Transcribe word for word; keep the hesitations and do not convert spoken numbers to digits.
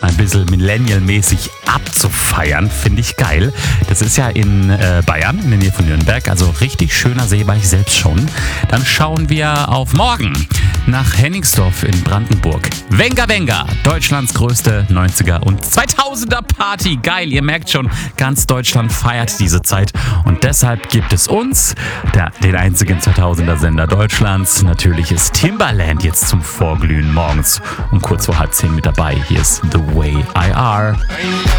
ein bisschen millennial-mäßig abzufeiern, finde ich geil. Das ist ja in äh, Bayern, in der Nähe von Nürnberg, also richtig schöner See, war ich selbst schon. Dann schauen wir auf morgen nach Hennigsdorf in Brandenburg. Venga Venga, Deutschlands größte neunziger und zweitausender Party. Geil, ihr merkt schon, ganz Deutschland feiert diese Zeit und deshalb gibt es uns, der, den einzigen zweitausender Sender Deutschlands. Natürlich ist Timbaland jetzt zum Vorglühen morgens um kurz vor halb zehn mit dabei. Hier ist The Way I Are.